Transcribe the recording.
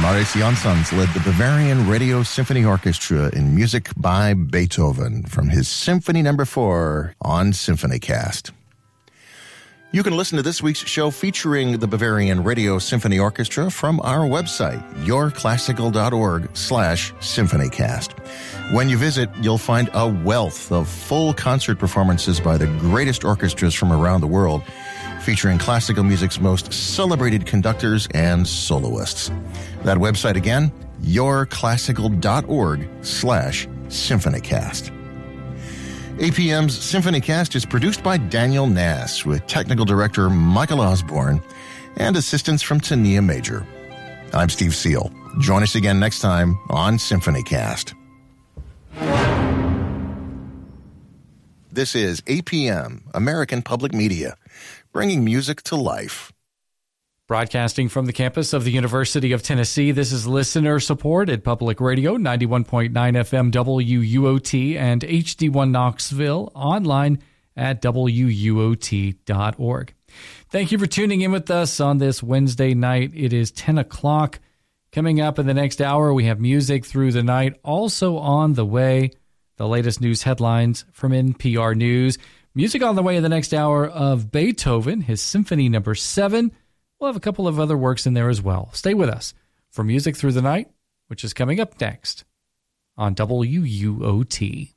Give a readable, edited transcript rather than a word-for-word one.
Marius Jansons led the Bavarian Radio Symphony Orchestra in music by Beethoven from his Symphony No. 4 on SymphonyCast. You can listen to this week's show featuring the Bavarian Radio Symphony Orchestra from our website, yourclassical.org/symphonycast. When you visit, you'll find a wealth of full concert performances by the greatest orchestras from around the world, featuring classical music's most celebrated conductors and soloists. That website again, yourclassical.org/symphonycast. APM's SymphonyCast is produced by Daniel Nass with technical director Michael Osborne and assistance from Tania Major. I'm Steve Seal. Join us again next time on SymphonyCast. This is APM, American Public Media, bringing music to life. Broadcasting from the campus of the University of Tennessee, this is listener-supported public radio, 91.9 FM WUOT and HD1 Knoxville, online at WUOT.org. Thank you for tuning in with us on this Wednesday night. It is 10 o'clock. Coming up in the next hour, we have music through the night. Also on the way, the latest news headlines from NPR News. Music on the way in the next hour of Beethoven, his Symphony No. 7. We'll have a couple of other works in there as well. Stay with us for Music Through the Night, which is coming up next on WUOT.